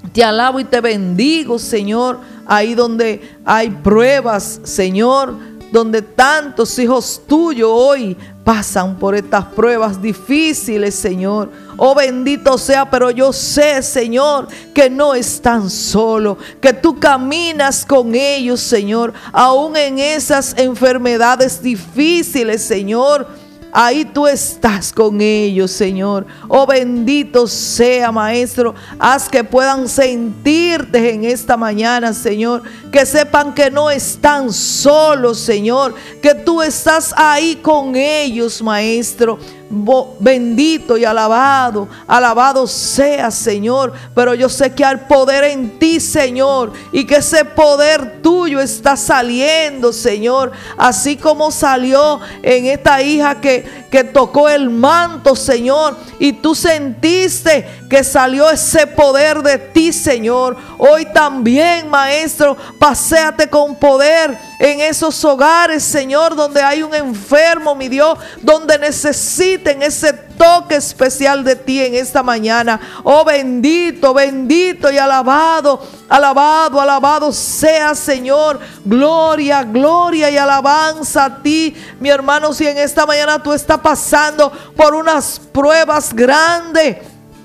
Te alabo y te bendigo, Señor, ahí donde hay pruebas, Señor, donde tantos hijos tuyos hoy pasan por estas pruebas difíciles, Señor. Oh, bendito sea, pero yo sé, Señor, que no están solos, que tú caminas con ellos, Señor, aún en esas enfermedades difíciles, Señor. Ahí tú estás con ellos, Señor. Oh, bendito sea, Maestro. Haz que puedan sentirte en esta mañana, Señor. Que sepan que no están solos, Señor. Que tú estás ahí con ellos, Maestro. Bendito y alabado, alabado sea, Señor. Pero yo sé que hay poder en ti, Señor, y que ese poder tuyo está saliendo, Señor, así como salió en esta hija que tocó el manto, Señor, y tú sentiste que salió ese poder de ti, Señor. Hoy también, Maestro, paséate con poder en esos hogares, Señor, donde hay un enfermo, mi Dios, donde necesiten ese toque especial de ti en esta mañana. Oh, bendito, bendito y alabado, alabado, alabado sea, Señor. Gloria, gloria y alabanza a ti, mi hermano. Si en esta mañana tú estás pasando por unas pruebas grandes,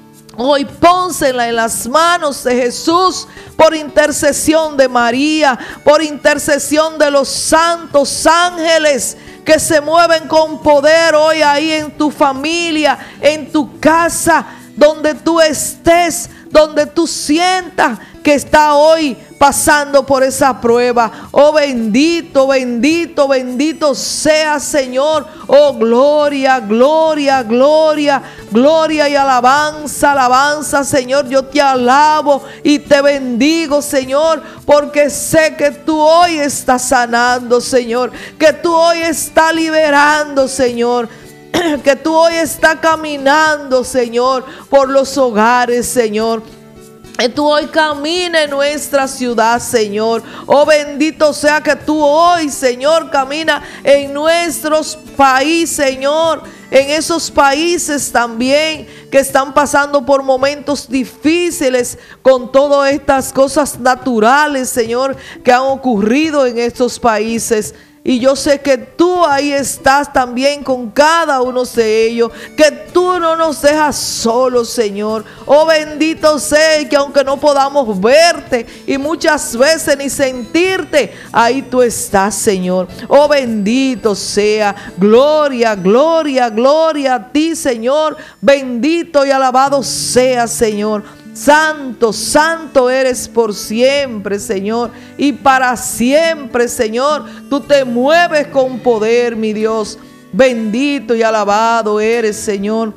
hoy pónsela en las manos de Jesús, por intercesión de María, por intercesión de los santos ángeles que se mueven con poder hoy ahí en tu familia, en tu casa, donde tú estés, donde tú sientas que está hoy pasando por esa prueba. Oh, bendito, bendito, bendito sea, Señor. Oh, gloria, gloria, gloria, gloria y alabanza, alabanza, Señor. Yo te alabo y te bendigo, Señor, porque sé que tú hoy estás sanando, Señor, que tú hoy estás liberando, Señor, que tú hoy estás caminando, Señor, por los hogares, Señor. Que tú hoy camina en nuestra ciudad, Señor. Oh, bendito sea que tú hoy, Señor, camina en nuestros países, Señor. En esos países también que están pasando por momentos difíciles con todas estas cosas naturales, Señor, que han ocurrido en estos países. Y yo sé que tú ahí estás también con cada uno de ellos, que tú no nos dejas solos, Señor. Oh, bendito sea, que aunque no podamos verte y muchas veces ni sentirte, ahí tú estás, Señor. Oh, bendito sea, gloria, gloria, gloria a ti, Señor. Bendito y alabado sea, Señor. Santo, santo eres por siempre, Señor, y para siempre, Señor. Tú te mueves con poder, mi Dios. Bendito y alabado eres, Señor.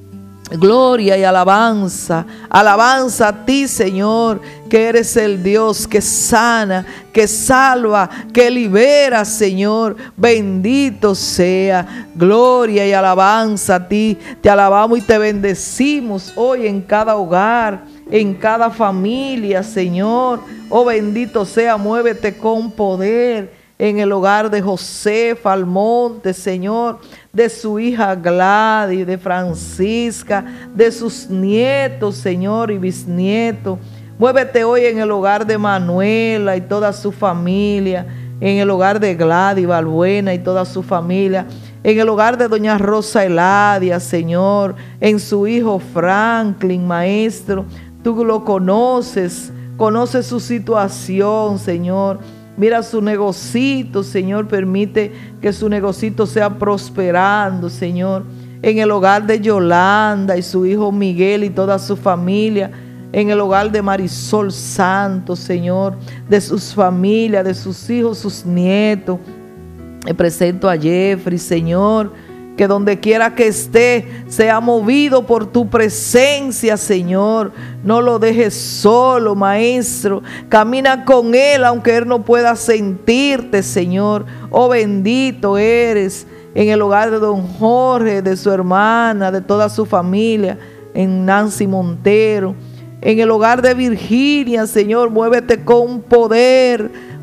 Gloria y alabanza, alabanza a ti, Señor, que eres el Dios que sana, que salva, que libera, Señor. Bendito sea, gloria y alabanza a ti. Te alabamos y te bendecimos hoy en cada hogar, en cada familia, Señor. Oh, bendito sea, muévete con poder en el hogar de José Almonte, Señor, de su hija Gladys, de Francisca, de sus nietos, Señor, y bisnietos. Muévete hoy en el hogar de Manuela y toda su familia, en el hogar de Gladys Balbuena y toda su familia, en el hogar de doña Rosa Eladia, Señor, en su hijo Franklin, Maestro. Tú lo conoces, conoces su situación, Señor. Mira su negocito, Señor, permite que su negocito sea prosperando, Señor. En el hogar de Yolanda y su hijo Miguel y toda su familia. En el hogar de Marisol Santos, Señor, de sus familias, de sus hijos, sus nietos. Me presento a Jeffrey, Señor, que donde quiera que esté, sea movido por tu presencia, Señor. No lo dejes solo, Maestro. Camina con él, aunque él no pueda sentirte, Señor. Oh, bendito eres. En el hogar de don Jorge, de su hermana, de toda su familia, en Nancy Montero. En el hogar de Virginia, Señor, muévete con poder.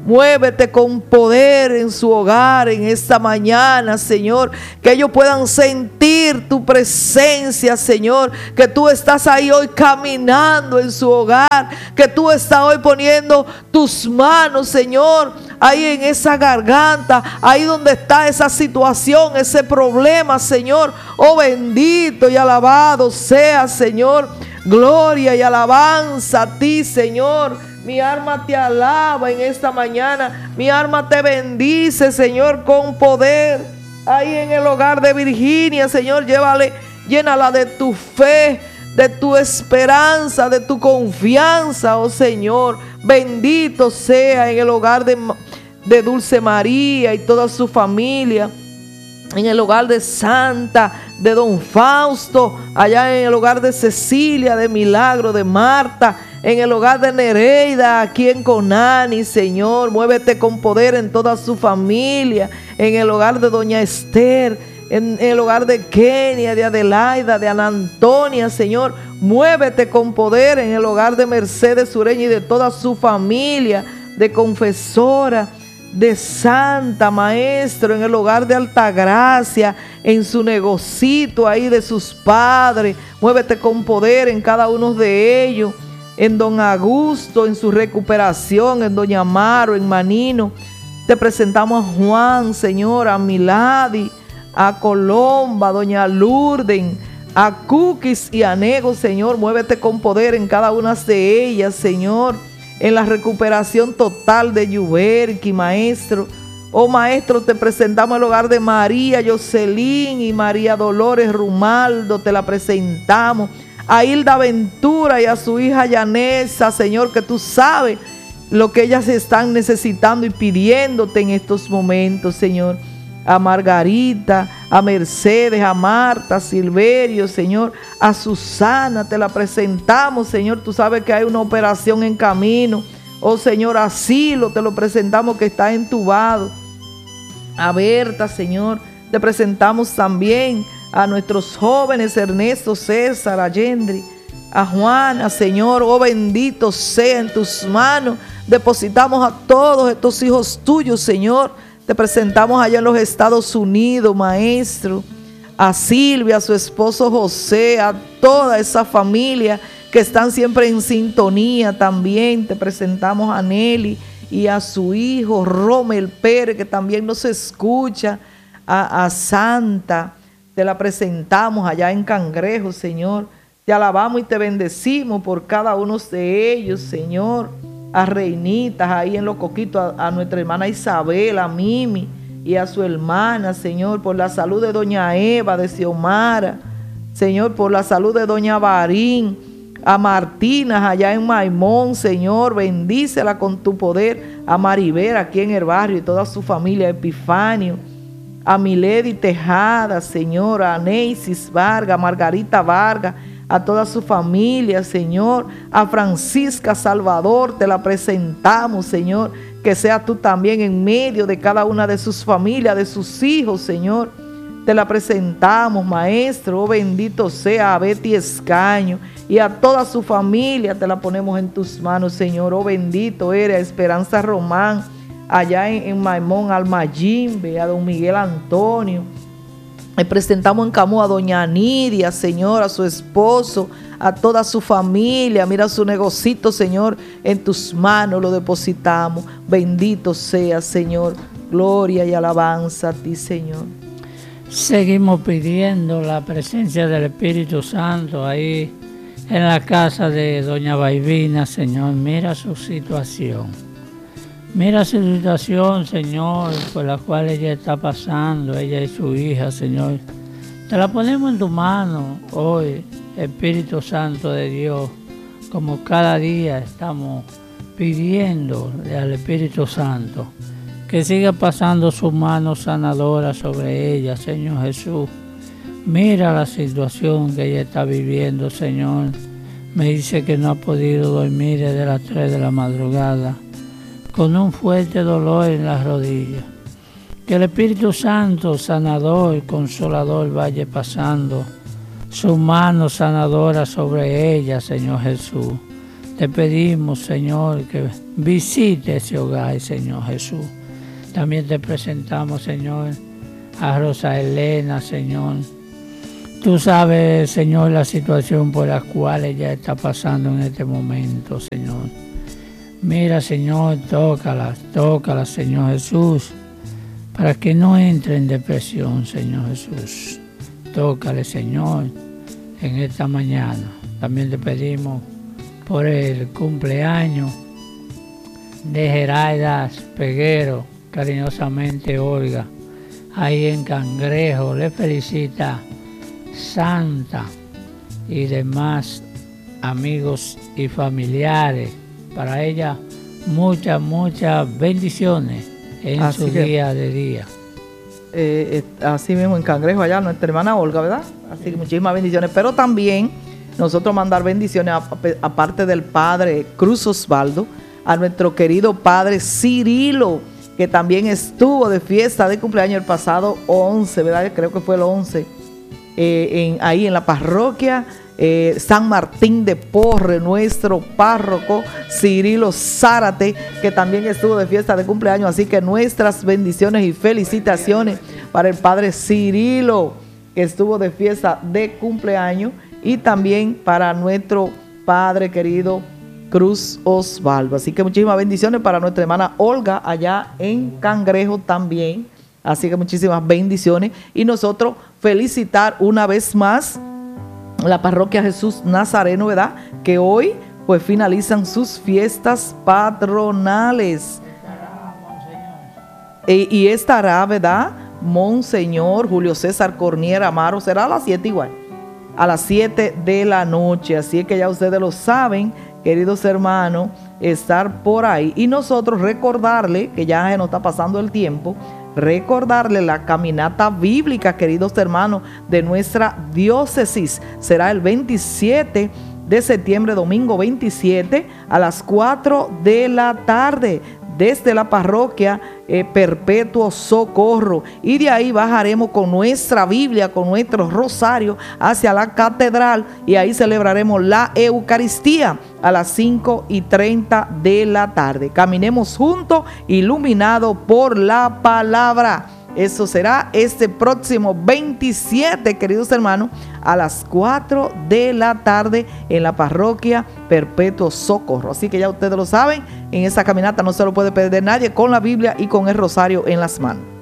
Muévete con poder en su hogar en esta mañana, Señor. Que ellos puedan sentir tu presencia, Señor. Que tú estás ahí hoy caminando en su hogar. Que tú estás hoy poniendo tus manos, Señor, ahí en esa garganta, ahí donde está esa situación, ese problema, Señor. Oh, bendito y alabado sea, Señor. Gloria y alabanza a ti, Señor. Mi alma te alaba en esta mañana. Mi alma te bendice, Señor, con poder. Ahí en el hogar de Virginia, Señor, llénala de tu fe, de tu esperanza, de tu confianza, oh Señor. Bendito sea en el hogar de Dulce María y toda su familia. En el hogar de Santa, de Don Fausto, allá en el hogar de Cecilia, de Milagro, de Marta, en el hogar de Nereida, aquí en Conani, Señor. Muévete con poder en toda su familia, en el hogar de Doña Esther, en el hogar de Kenia, de Adelaida, de Ana Antonia, Señor. Muévete con poder en el hogar de Mercedes Sureña y de toda su familia, de Confesora, de Santa, Maestro, en el hogar de Altagracia, en su negocito ahí de sus padres. Muévete con poder en cada uno de ellos, en Don Augusto, en su recuperación, en Doña Amaro, en Manino. Te presentamos a Juan, Señor, a Milady, a Colomba, a Doña Lourdes, a Cookies y a Nego, Señor. Muévete con poder en cada una de ellas, Señor, en la recuperación total de Yuberki, Maestro. Oh, Maestro, te presentamos el hogar de María Jocelyn y María Dolores Rumaldo, te la presentamos. A Hilda Ventura y a su hija Yanesa, Señor, que tú sabes lo que ellas están necesitando y pidiéndote en estos momentos, Señor. A Margarita, a Mercedes, a Marta, a Silverio, Señor, a Susana, te la presentamos, Señor. Tú sabes que hay una operación en camino. Oh, Señor, a Silo te lo presentamos, que está entubado. A Berta, Señor, te presentamos también a nuestros jóvenes, Ernesto, César, Allendri, a Juana, Señor. Oh, bendito sea, en tus manos depositamos a todos estos hijos tuyos, Señor. Te presentamos allá en los Estados Unidos, Maestro, a Silvia, a su esposo José, a toda esa familia que están siempre en sintonía también. Te presentamos a Nelly y a su hijo Rommel Pérez, que también nos escucha, a Santa. Te la presentamos allá en Cangrejo, Señor. Te alabamos y te bendecimos por cada uno de ellos, Señor. A Reinitas ahí en Los Coquitos, a nuestra hermana Isabel, a Mimi y a su hermana, Señor, por la salud de doña Eva de Xiomara, Señor, por la salud de doña Barín, a Martínez allá en Maimón, Señor, bendícela con tu poder, a Maribel aquí en el barrio y toda su familia, Epifanio, a Milady Tejada, Señor, a Neisis Vargas, a Margarita Vargas, a toda su familia, Señor, a Francisca Salvador, te la presentamos, Señor, que sea tú también en medio de cada una de sus familias, de sus hijos, Señor, te la presentamos, Maestro. Oh, bendito sea a Betty Escaño y a toda su familia, te la ponemos en tus manos, Señor. Oh, bendito eres, a Esperanza Román, allá en Maimón, al Mayimbe, a don Miguel Antonio. Le presentamos en Camus a doña Nidia, Señor, a su esposo, a toda su familia. Mira su negocito, Señor, en tus manos lo depositamos. Bendito sea, Señor. Gloria y alabanza a ti, Señor. Seguimos pidiendo la presencia del Espíritu Santo ahí en la casa de doña Baivina, Señor. Mira su situación. Mira su situación, Señor, por la cual ella está pasando, ella y su hija, Señor. Te la ponemos en tu mano hoy, Espíritu Santo de Dios, como cada día estamos pidiendo al Espíritu Santo que siga pasando su mano sanadora sobre ella, Señor Jesús. Mira la situación que ella está viviendo, Señor. Me dice que no ha podido dormir desde las 3 de la madrugada, con un fuerte dolor en las rodillas. Que el Espíritu Santo, sanador, consolador, vaya pasando su mano sanadora sobre ella, Señor Jesús. Te pedimos, Señor, que visite ese hogar, Señor Jesús. También te presentamos, Señor, a Rosa Elena, Señor. Tú sabes, Señor, la situación por la cual ella está pasando en este momento, Señor. Mira, Señor, tócala, Señor Jesús, para que no entre en depresión, Señor Jesús. Tócale, Señor, en esta mañana. También te pedimos por el cumpleaños de Geraldas Peguero, cariñosamente Olga, ahí en Cangrejo. Le felicita Santa y demás amigos y familiares. Para ella muchas bendiciones en así su día de día. Así mismo en Cangrejo allá nuestra hermana Olga, ¿verdad? Así que muchísimas bendiciones, pero también nosotros mandar bendiciones aparte del padre Cruz Osvaldo, a nuestro querido padre Cirilo, que también estuvo de fiesta de cumpleaños el pasado 11, ¿verdad? Creo que fue el 11, ahí en la parroquia San Martín de Porre, nuestro párroco Cirilo Zárate, que también estuvo de fiesta de cumpleaños. Así que nuestras bendiciones y felicitaciones para el padre Cirilo, que estuvo de fiesta de cumpleaños, y también para nuestro padre querido Cruz Osvaldo. Así que muchísimas bendiciones para nuestra hermana Olga allá en Cangrejo también. Así que muchísimas bendiciones, y nosotros felicitar una vez más la parroquia Jesús Nazareno, ¿verdad? Que hoy pues finalizan sus fiestas patronales. Y estará, ¿verdad? Monseñor Julio César Cornier Amaro, será a las 7 igual, a las 7 de la noche. Así que ya ustedes lo saben, queridos hermanos, estar por ahí. Y nosotros recordarle, que ya se nos está pasando el tiempo, recordarle la caminata bíblica, queridos hermanos, de nuestra diócesis. Será el 27 de septiembre, domingo 27, a las 4 de la tarde, desde la parroquia Perpetuo Socorro, y de ahí bajaremos con nuestra Biblia, con nuestro rosario, hacia la catedral, y ahí celebraremos la Eucaristía a las 5:30 de la tarde. Caminemos juntos, iluminados por la palabra. Eso será este próximo 27, queridos hermanos, a las 4 de la tarde en la parroquia Perpetuo Socorro. Así que ya ustedes lo saben, en esa caminata no se lo puede perder nadie, con la Biblia y con el rosario en las manos.